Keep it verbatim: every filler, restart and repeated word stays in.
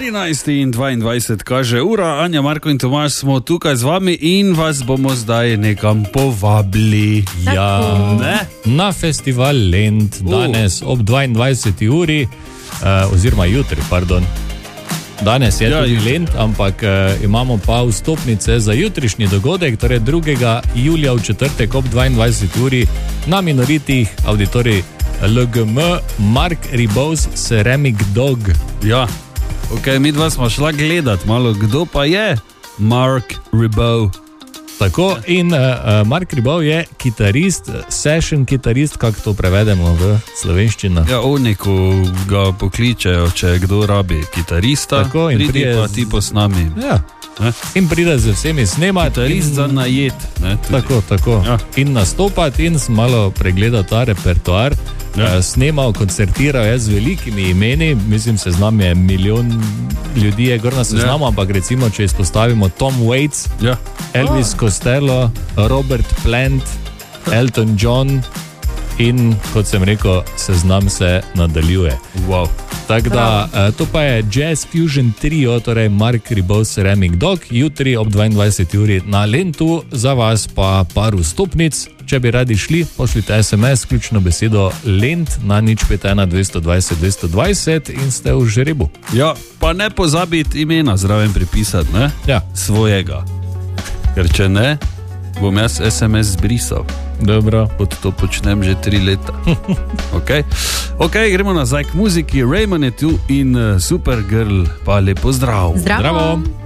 trinajst in dvaindvajset kaže ura, Anja, Marko in Tomaž smo tukaj z vami in vas bomo zdaj nekam povabili. Ja, ne? Na festival Lent danes ob dvaindvajseti uri, uh, oziroma jutri, pardon. Danes je ja, tudi Lent, ampak uh, imamo pa vstopnice za jutrišnji dogodek, torej drugega julija v četrtek ob dvaindvajseti uri na Minoritih, auditorij L G M, Mark Ribot, Ceramic Dog. Ja, ok, mi dva smo šla gledat malo, kdo pa je Mark Ribot. Tako, in uh, Mark Ribot je kitarist, session kitarist, kako to prevedemo v slovenščino. Ja, oni, ko ga pokličejo, če kdo rabi kitarista, tako, in pridi prije pa z... tipo s nami. Ja. Ne? In pride z vsemi snemati. Kitarist in... za najet. Ne, tako, tako. Ja. In nastopati in malo pregledati ta repertoar. Ja. Uh, snemal, koncertiral je z velikimi imeni, mislim, seznam je milijon ljudi, je gor na seznamu, ja. Ampak recimo, če izpostavimo Tom Waits, ja. Elvis ah. Costello, Robert Plant, Elton John in, kot sem rekel, seznam se nadaljuje. Wow. Tako da, uh, to pa je Jazz Fusion Trio, torej Mark Ribot, Ceramic Dog, jutri ob dvaindvajseti uri na Lentu, za vas pa par vstopnic. Če bi radi šli, pošljite es em es, ključno besedo Lent na nič pet ena dvesto dvajset dvesto dvajset in ste v žrebu. Ja, pa ne pozabiti imena zraven pripisati, ne? Ja. Svojega. Ker če ne, bom jaz es em es zbrisal. Dobro. Pod to počnem že tri leta. Ok, okay, gremo nazaj k muziki. Raymond je tu in Supergirl, pa lepo zdrav. Zdravo. Zdravo.